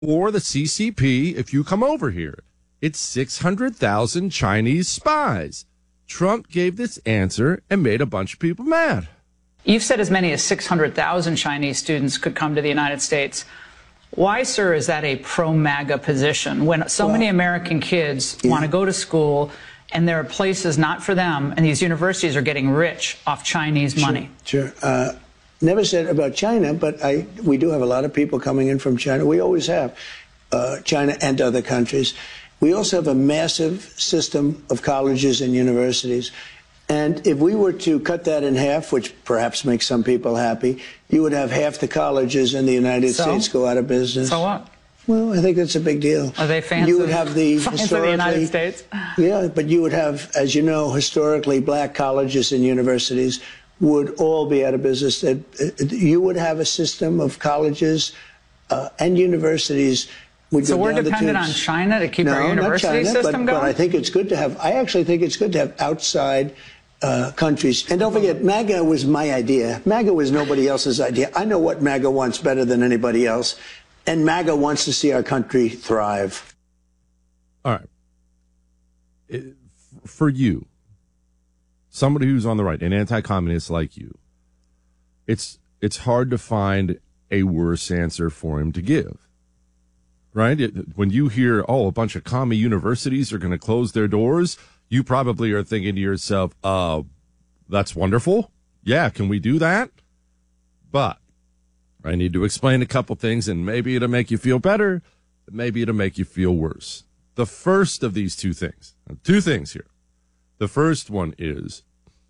or the CCP if you come over here. It's 600,000 Chinese spies. Trump gave this answer and made a bunch of people mad. You've said as many as 600,000 Chinese students could come to the United States. Why, sir, is that a pro-MAGA position when so many American kids want to go to school and there are places not for them, and these universities are getting rich off Chinese money? Sure. Never said about China, but we do have a lot of people coming in from China. We always have, China and other countries. We also have a massive system of colleges and universities. And if we were to cut that in half, which perhaps makes some people happy, you would have half the colleges in the United States go out of business. So what? Well, I think that's a big deal. Are they fans you would have the of the United States? Yeah, but you would have, as you know, historically black colleges and universities would all be out of business. You would have a system of colleges and universities. So we're dependent on China to keep our university system going? But I think it's good to have, I actually think it's good to have outside countries. And don't forget, MAGA was my idea. MAGA was nobody else's idea. I know what MAGA wants better than anybody else. And MAGA wants to see our country thrive. All right. For you, somebody who's on the right, an anti-communist like you, it's hard to find a worse answer for him to give. Right? When you hear, a bunch of commie universities are going to close their doors, you probably are thinking to yourself, that's wonderful. Yeah, can we do that? But I need to explain a couple things, and maybe it'll make you feel better, maybe it'll make you feel worse. The first of these two things here. The first one is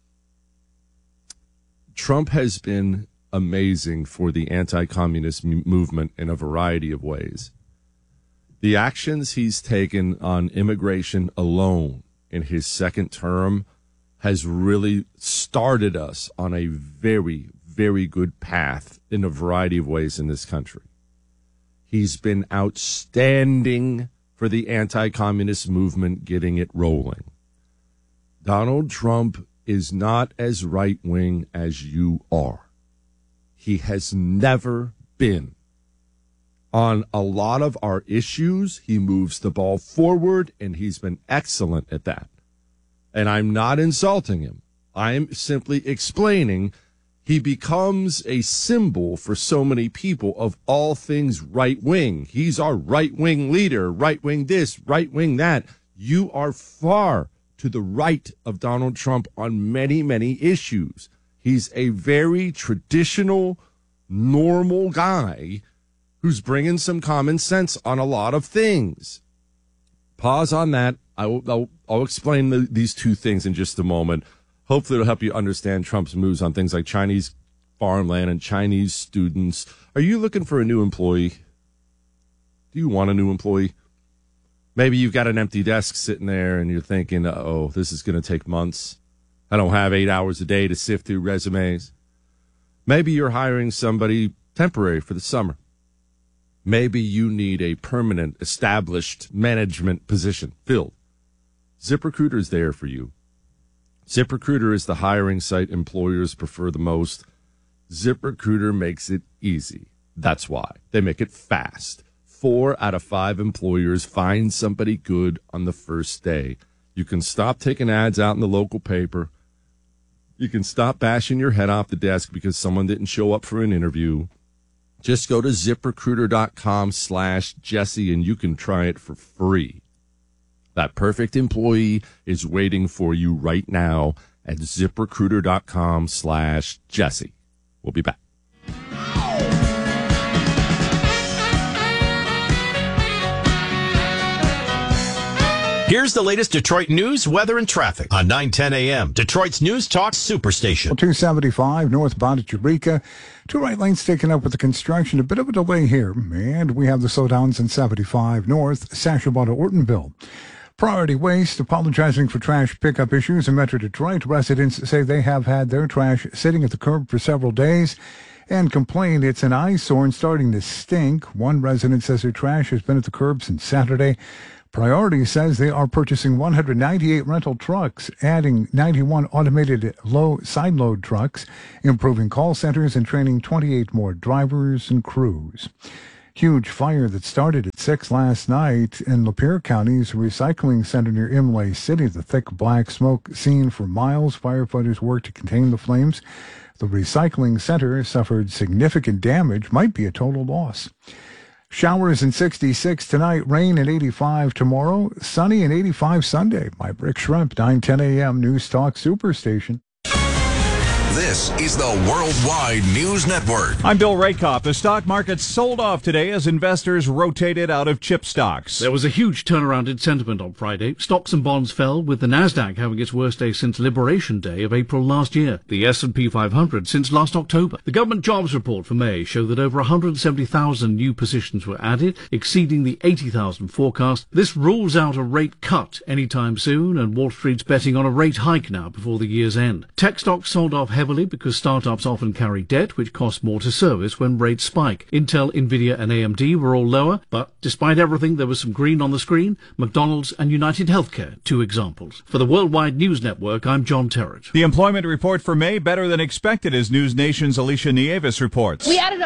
Trump has been amazing for the anti-communist movement in a variety of ways. The actions he's taken on immigration alone in his second term has really started us on a very, very good path in a variety of ways in this country. He's been outstanding for the anti-communist movement getting it rolling. Donald Trump is not as right-wing as you are. He has never been. On a lot of our issues, he moves the ball forward, and he's been excellent at that. And I'm not insulting him. I'm simply explaining he becomes a symbol for so many people of all things right-wing. He's our right-wing leader, right-wing this, right-wing that. You are far to the right of Donald Trump on many, many issues. He's a very traditional, normal guy who's bringing some common sense on a lot of things. Pause on that. I'll explain these two things in just a moment. Hopefully it'll help you understand Trump's moves on things like Chinese farmland and Chinese students. Are you looking for a new employee? Do you want a new employee? Maybe you've got an empty desk sitting there and you're thinking, this is going to take months. I don't have 8 hours a day to sift through resumes. Maybe you're hiring somebody temporary for the summer. Maybe you need a permanent, established management position filled. ZipRecruiter is there for you. ZipRecruiter is the hiring site employers prefer the most. ZipRecruiter makes it easy. That's why. They make it fast. 4 out of 5 employers find somebody good on the first day. You can stop taking ads out in the local paper. You can stop bashing your head off the desk because someone didn't show up for an interview. Just go to ZipRecruiter.com/Jesse and you can try it for free. That perfect employee is waiting for you right now at ZipRecruiter.com/Jesse. We'll be back. Here's the latest Detroit news, weather, and traffic on 9:10 a.m. Detroit's News Talk Superstation. 275 northbound at Eureka. 2 right lanes taken up with the construction. A bit of a delay here. And we have the slowdowns in 75 north, Sashaba to Ortonville. Priority Waste apologizing for trash pickup issues in Metro Detroit. Residents say they have had their trash sitting at the curb for several days and complain it's an eyesore and starting to stink. One resident says their trash has been at the curb since Saturday. Priority says they are purchasing 198 rental trucks, adding 91 automated side load trucks, improving call centers, and training 28 more drivers and crews. Huge fire that started at 6 last night in Lapeer County's recycling center near Imlay City. The thick black smoke seen for miles. Firefighters worked to contain the flames. The recycling center suffered significant damage, might be a total loss. Showers in 66 tonight, rain at 85 tomorrow, sunny and 85 Sunday. By Rick Shrimp, 9:10 a.m. News Talk Superstation. This is the Worldwide News Network. I'm Bill Rakoff. The stock market sold off today as investors rotated out of chip stocks. There was a huge turnaround in sentiment on Friday. Stocks and bonds fell, with the Nasdaq having its worst day since Liberation Day of April last year. The S&P 500 since last October. The government jobs report for May showed that over 170,000 new positions were added, exceeding the 80,000 forecast. This rules out a rate cut anytime soon, and Wall Street's betting on a rate hike now before the year's end. Tech stocks sold off heavily because startups often carry debt, which costs more to service when rates spike. Intel, Nvidia and AMD were all lower, but despite everything, there was some green on the screen. McDonald's and United Healthcare, two examples. For the Worldwide News Network, I'm John Terrett. The employment report for May better than expected, as News Nation's Alicia Nieves reports. We added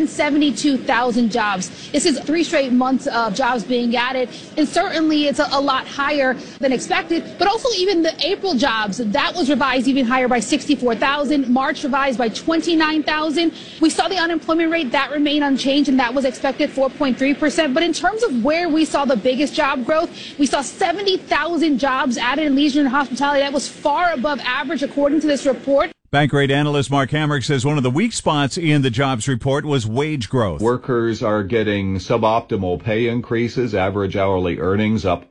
172,000 jobs. This is 3 straight months of jobs being added, and certainly it's a lot higher than expected, but also even the April jobs, that was revised even higher by 64,000. March revised by 29,000. We saw the unemployment rate that remained unchanged, and that was expected 4.3%. But in terms of where we saw the biggest job growth, we saw 70,000 jobs added in leisure and hospitality. That was far above average, according to this report. Bankrate analyst Mark Hamrick says one of the weak spots in the jobs report was wage growth. Workers are getting suboptimal pay increases, average hourly earnings up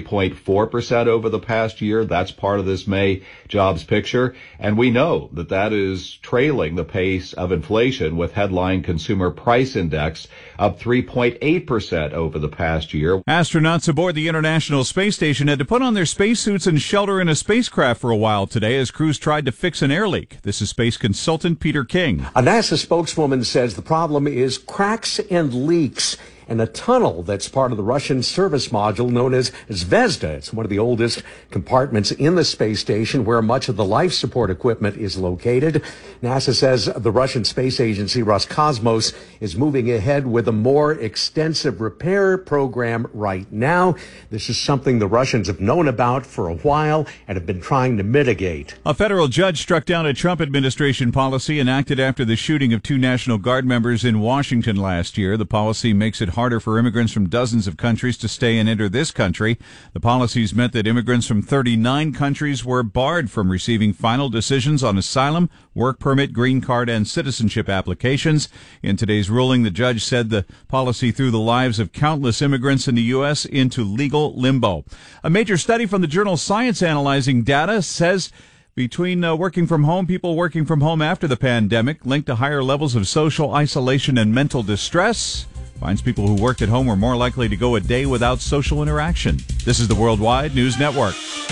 3.4% over the past year. That's part of this May jobs picture. And we know that that is trailing the pace of inflation, with headline consumer price index up 3.8% over the past year. Astronauts aboard the International Space Station had to put on their spacesuits and shelter in a spacecraft for a while today as crews tried to fix an air leak. This is space consultant Peter King. A NASA spokeswoman says the problem is cracks and leaks in a tunnel that's part of the Russian service module known as Zvezda. It's one of the oldest compartments in the space station where much of the life support equipment is located. NASA says the Russian space agency Roscosmos is moving ahead with a more extensive repair program right now. This is something the Russians have known about for a while and have been trying to mitigate. A federal judge struck down a Trump administration policy enacted after the shooting of 2 National Guard members in Washington last year. The policy makes it harder for immigrants from dozens of countries to stay and enter this country. The policies meant that immigrants from 39 countries were barred from receiving final decisions on asylum, work permit, green card, and citizenship applications. In today's ruling, the judge said the policy threw the lives of countless immigrants in the U.S. into legal limbo. A major study from the journal Science analyzing data says between people working from home after the pandemic linked to higher levels of social isolation and mental distress. Finds people who worked at home were more likely to go a day without social interaction. This is the Worldwide News Network.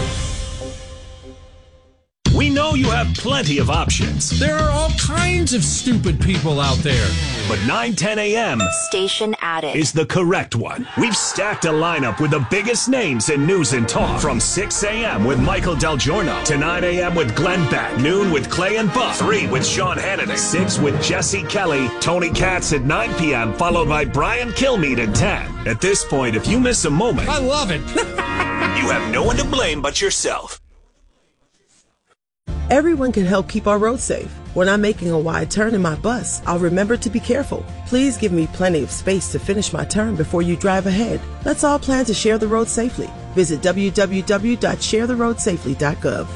We know you have plenty of options. There are all kinds of stupid people out there. But 9:10 a.m. Station Attic is the correct one. We've stacked a lineup with the biggest names in news and talk. From 6 a.m. with Michael Del Giorno to 9 a.m. with Glenn Beck, noon with Clay and Buck, 3 with Sean Hannity, 6 with Jesse Kelly, Tony Katz at 9 p.m., followed by Brian Kilmeade at 10. At this point, if you miss a moment, I love it. You have no one to blame but yourself. Everyone can help keep our roads safe. When I'm making a wide turn in my bus, I'll remember to be careful. Please give me plenty of space to finish my turn before you drive ahead. Let's all plan to share the road safely. Visit www.sharetheroadsafely.gov.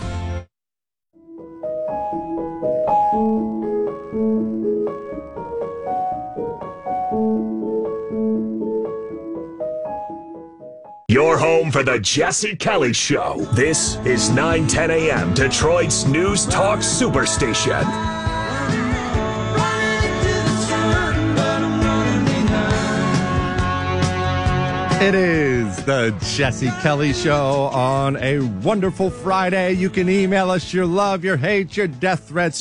Your home for the Jesse Kelly Show. This is 9:10 a.m. Detroit's News Talk Superstation. It is the Jesse Kelly Show on a wonderful Friday. You can email us your love, your hate, your death threats,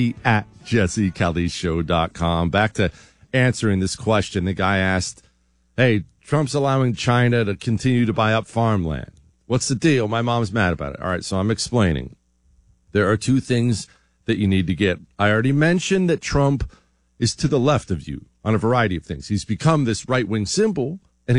jesse@jessekellyshow.com. Back to answering this question. The guy asked, hey, Trump's allowing China to continue to buy up farmland. What's the deal? My mom's mad about it. All right, so I'm explaining. There are 2 things that you need to get. I already mentioned that Trump is to the left of you on a variety of things. He's become this right-wing symbol